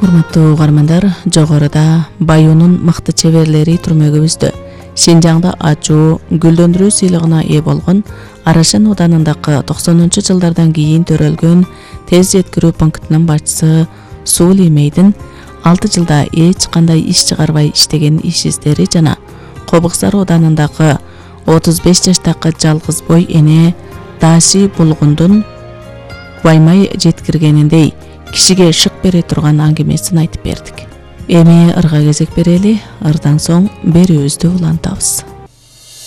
Урматтуу угармандар, жогоруда Баюнун мыкты чеберлери түрмөгүбүздө Шинжаңда ачуу гүлдөндүрүү сыйлыгына ээ болгон Арашан ауданындагы 90-жылдардан кийин төрөлгөн тез жеткирүү пунктунун башчысы Суули Мейдин 6 жылда эч кандай иш чыгарбай иштеген иш издери жана Кобуксар ауданындагы 35 жаштагы жалгыз бой эне Даси Булгундун ваймай жеткиргениндей кишиге шык бере турган аңгемесин айтып бердик. Эми ырга кезек берели, ырдан соң берүүбүздү улантабыз.